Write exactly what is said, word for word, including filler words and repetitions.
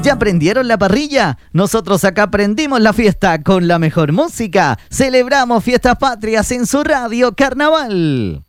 ¿Ya prendieron la parrilla? Nosotros acá prendimos la fiesta con la mejor música. Celebramos fiestas patrias en su radio Carnaval.